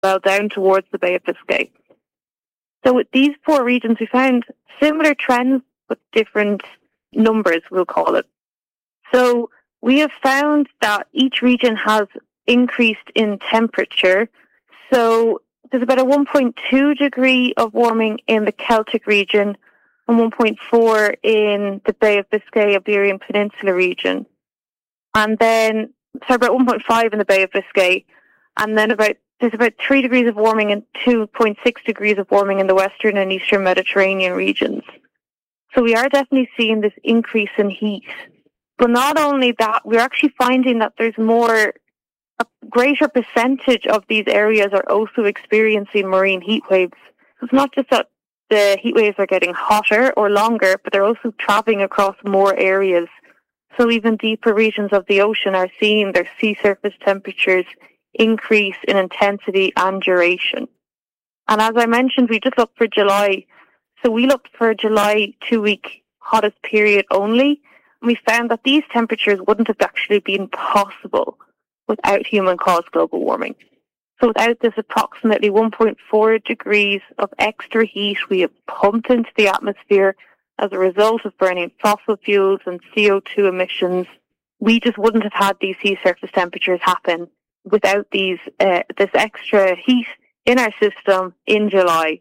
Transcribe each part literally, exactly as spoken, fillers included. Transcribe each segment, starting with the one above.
well down towards the Bay of Biscay. So with these four regions, we found similar trends, but different numbers, we'll call it. So we have found that each region has increased in temperature. So there's about a one point two degree of warming in the Celtic region and one point four in the Bay of Biscay, Iberian Peninsula region. And then, sorry, about one point five in the Bay of Biscay. And then about there's about three degrees of warming and two point six degrees of warming in the Western and Eastern Mediterranean regions. So we are definitely seeing this increase in heat. But not only that, we're actually finding that there's more, a greater percentage of these areas are also experiencing marine heat waves. So it's not just that the heat waves are getting hotter or longer, but they're also traveling across more areas. So even deeper regions of the ocean are seeing their sea surface temperatures increase in intensity and duration. And as I mentioned, we just looked for July. So we looked for July two-week hottest period only. And we found that these temperatures wouldn't have actually been possible without human-caused global warming. So without this approximately one point four degrees of extra heat we have pumped into the atmosphere as a result of burning fossil fuels and C O two emissions, we just wouldn't have had these sea surface temperatures happen without these uh, this extra heat in our system in July.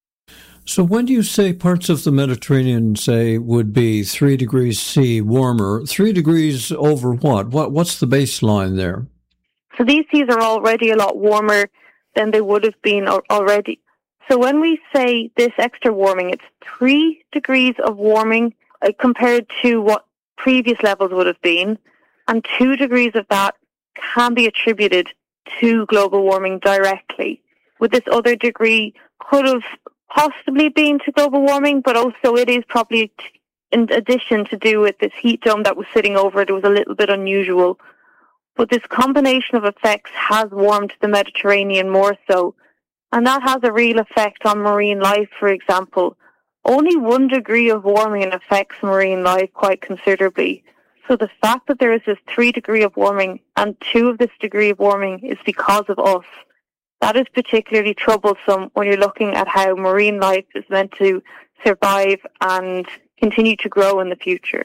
So when do you say parts of the Mediterranean, say, would be three degrees C warmer? Three degrees over what? What what's the baseline there? So these seas are already a lot warmer than they would have been already. So when we say this extra warming, it's three degrees of warming uh, compared to what previous levels would have been, and two degrees of that can be attributed to global warming directly. With this other degree could have possibly been to global warming, but also it is probably t- in addition to do with this heat dome that was sitting over it. It was a little bit unusual. But this combination of effects has warmed the Mediterranean more so. And that has a real effect on marine life, for example. Only one degree of warming affects marine life quite considerably. So the fact that there is this three degree of warming and two of this degree of warming is because of us. That is particularly troublesome when you're looking at how marine life is meant to survive and continue to grow in the future.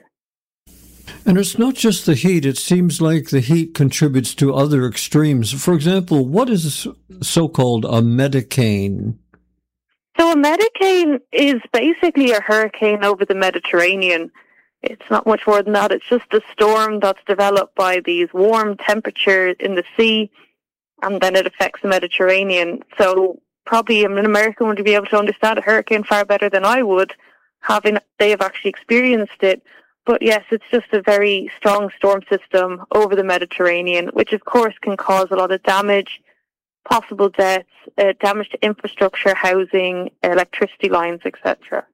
And it's not just the heat. It seems like the heat contributes to other extremes. For example, what is so-called a medicane? So a medicane is basically a hurricane over the Mediterranean. It's not much more than that. It's just a storm that's developed by these warm temperatures in the sea, and then it affects the Mediterranean. So probably an American would be able to understand a hurricane far better than I would, having they have actually experienced it. But yes, it's just a very strong storm system over the Mediterranean, which of course can cause a lot of damage, possible deaths, uh, damage to infrastructure, housing, electricity lines, et cetera.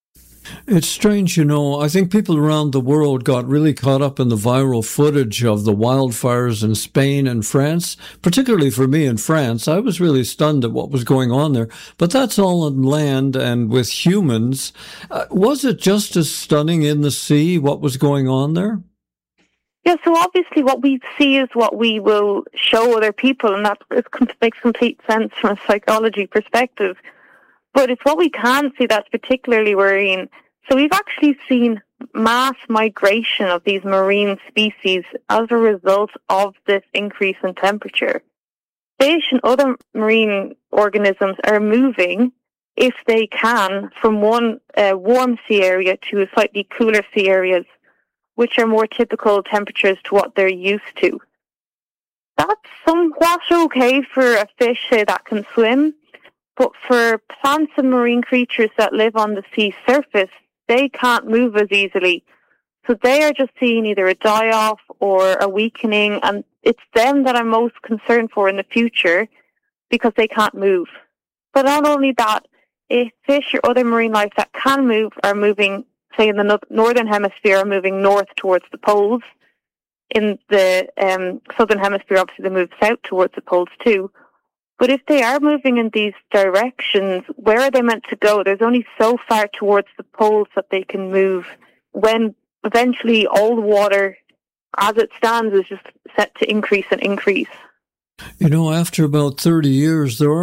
It's strange, you know, I think people around the world got really caught up in the viral footage of the wildfires in Spain and France, particularly for me in France. I was really stunned at what was going on there. But that's all on land and with humans. Uh, was it just as stunning in the sea, what was going on there? Yeah, so obviously what we see is what we will show other people, and that makes complete sense from a psychology perspective. But it's what we can see that's particularly worrying. So we've actually seen mass migration of these marine species as a result of this increase in temperature. Fish and other marine organisms are moving, if they can, from one uh, warm sea area to a slightly cooler sea areas, which are more typical temperatures to what they're used to. That's somewhat okay for a fish, say, that can swim. But for plants and marine creatures that live on the sea surface, they can't move as easily. So they are just seeing either a die-off or a weakening, and it's them that I'm most concerned for in the future because they can't move. But not only that, if fish or other marine life that can move are moving, say in the no- northern hemisphere, are moving north towards the poles. In the um, southern hemisphere, obviously they move south towards the poles too. But if they are moving in these directions, where are they meant to go? There's only so far towards the poles that they can move when eventually all the water, as it stands, is just set to increase and increase. You know, after about thirty years, there are